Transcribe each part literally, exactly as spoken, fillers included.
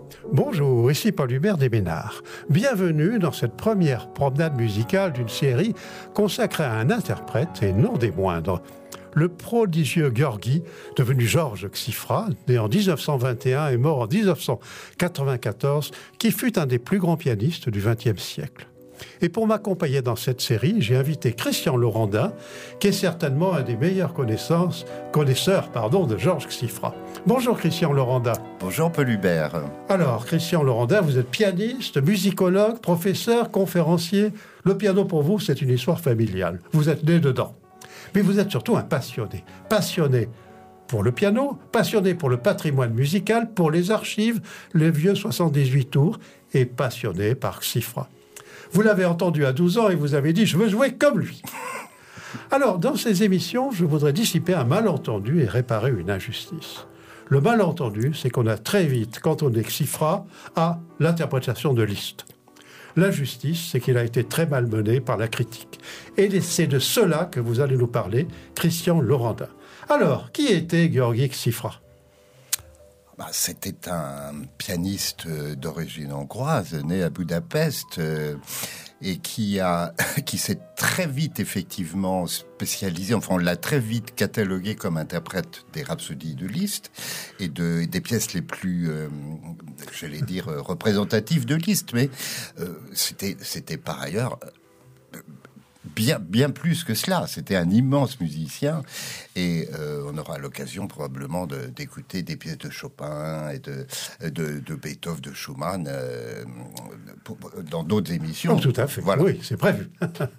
Bonjour, ici Paul Hubert des Ménards. Bienvenue dans cette première promenade musicale d'une série consacrée à un interprète et non des moindres. Le prodigieux Gheorghi, devenu Georges Xifra, né en dix-neuf cent vingt et un et mort en dix-neuf cent quatre-vingt-quatorze, qui fut un des plus grands pianistes du vingtième siècle. Et pour m'accompagner dans cette série, j'ai invité Christian Laurendin, qui est certainement un des meilleurs connaissances, connaisseurs pardon, de Georges Xifra. Bonjour Christian Laurendin. Bonjour Paul Hubert. Alors Christian Laurendin, vous êtes pianiste, musicologue, professeur, conférencier. Le piano pour vous, c'est une histoire familiale. Vous êtes né dedans. Mais vous êtes surtout un passionné. Passionné pour le piano, passionné pour le patrimoine musical, pour les archives, les vieux soixante-dix-huit tours, et passionné par Xifra. Vous l'avez entendu à douze ans et vous avez dit « je veux jouer comme lui ». Alors, dans ces émissions, je voudrais dissiper un malentendu et réparer une injustice. Le malentendu, c'est qu'on a très vite, quand on est Xifra, à l'interprétation de Liszt. L'injustice, c'est qu'il a été très malmené par la critique. Et c'est de cela que vous allez nous parler, Christian Laurendin. Alors, qui était Gheorghi Xifra ? Bah, c'était un pianiste d'origine hongroise, né à Budapest, euh, et qui a, qui s'est très vite effectivement spécialisé. Enfin, on l'a très vite catalogué comme interprète des rhapsodies de Liszt et de des pièces les plus, euh, j'allais dire, représentatives de Liszt. Mais euh, c'était, c'était par ailleurs. Euh, Bien, bien plus que cela. C'était un immense musicien et euh, on aura l'occasion probablement de, d'écouter des pièces de Chopin et de, de, de Beethoven, de Schumann euh, pour, dans d'autres émissions. Oh, tout à fait. Voilà. Oui, c'est prévu.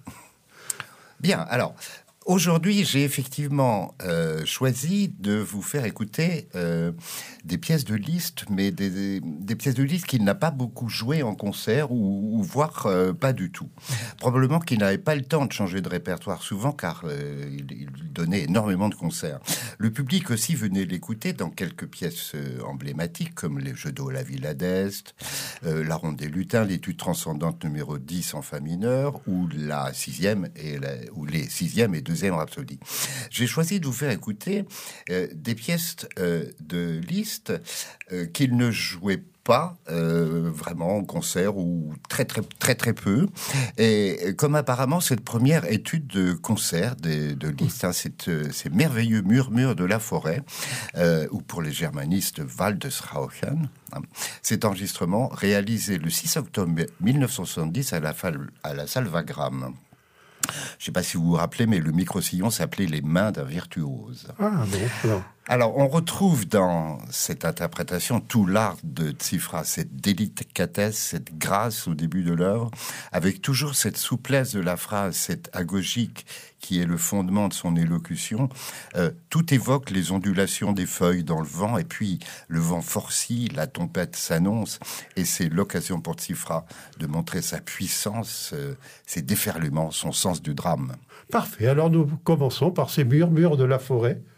Bien. Alors, aujourd'hui, j'ai effectivement euh, choisi de vous faire écouter euh, des pièces de Liszt, mais des, des, des pièces de Liszt qu'il n'a pas beaucoup jouées en concert, ou, ou voire euh, pas du tout. Probablement qu'il n'avait pas le temps de changer de répertoire souvent, car euh, il, il donnait énormément de concerts. Le public aussi venait l'écouter dans quelques pièces euh, emblématiques, comme les Jeux d'eau, la Villa d'Est, euh, la Ronde des Lutins, l'étude transcendante numéro dix en fa mineur, ou la sixième et la, ou les sixième et deuxième rhapsodie. J'ai choisi de vous faire écouter euh, des pièces euh, de Liszt euh, qu'il ne jouait pas euh, vraiment en concert, ou très très très très peu. Et comme apparemment cette première étude de concert de, de Liszt, hein, cette, ces merveilleux murmures de la forêt, euh, ou pour les germanistes Waldesrauschen, hein, cet enregistrement réalisé le six octobre mille neuf cent soixante-dix à la, à la salle Wagram. Je ne sais pas si vous vous rappelez, mais le micro-sillon s'appelait « Les mains d'un virtuose ». Ah non, non. Alors, on retrouve dans cette interprétation tout l'art de Xifra, cette délicatesse, cette grâce au début de l'œuvre, avec toujours cette souplesse de la phrase, cette agogique qui est le fondement de son élocution. Euh, tout évoque les ondulations des feuilles dans le vent, et puis le vent forcit, la tempête s'annonce, et c'est l'occasion pour Xifra de montrer sa puissance, euh, ses déferlements, son sens du drame. Parfait, alors nous commençons par ces murmures de la forêt.